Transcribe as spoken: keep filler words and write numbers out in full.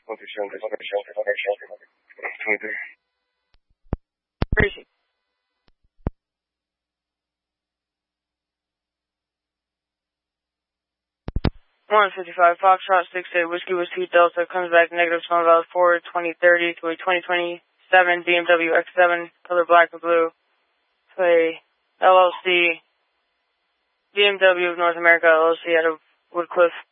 twenty-three. Tracy. one fifty-five, Foxtrot six eight, Whiskey Whiskey Delta, comes back negative, Swan Valley four, twenty thirty to a twenty twenty-seven B M W X seven, color black and blue, to a L L C, B M W of North America L L C out of Woodcliff.